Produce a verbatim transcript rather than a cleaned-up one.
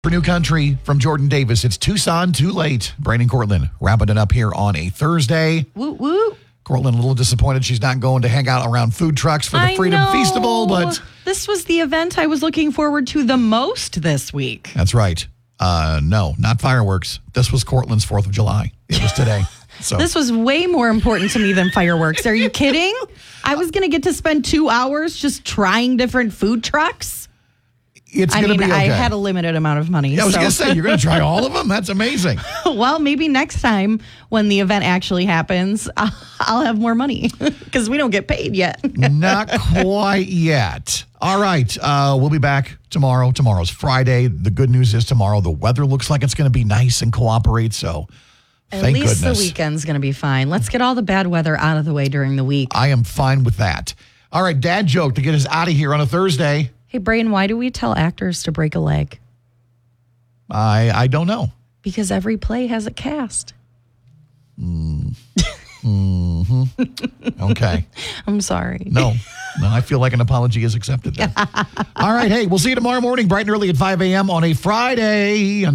For New Country from Jordan Davis, it's Tucson Too Late. Brandon Cortland wrapping it up here on a Thursday. Woo woo. Cortland a little disappointed she's not going to hang out around food trucks for the I Freedom know. Feastable, but this was the event I was looking forward to the most this week. that's right. Uh, no, not fireworks. This was Cortland's fourth of July. It was today. So This was way more important to me than fireworks. Are you kidding? I was going to get to spend two hours just trying different food trucks. it's I going to mean, be okay. I had a limited amount of money. yeah, I was so. going to say, you're going to try all of them? That's amazing. Well, maybe next time when the event actually happens, I'll, I'll have more money because we don't get paid yet. Not quite yet. All right. Uh, we'll be back tomorrow. Tomorrow's Friday. The good news is tomorrow the weather looks like it's going to be nice and cooperate. So At thank least goodness. the weekend's going to be fine. Let's get all the bad weather out of the way during the week. I am fine with that. All right. Dad joke to get us out of here on a Thursday. Hey, Brian, why do we tell actors to break a leg? I I don't know. Because every play has a cast. Mm. hmm Okay. I'm sorry. No. No, I feel like an apology is accepted then. All right. Hey, we'll see you tomorrow morning, bright and early at five a.m. on a Friday.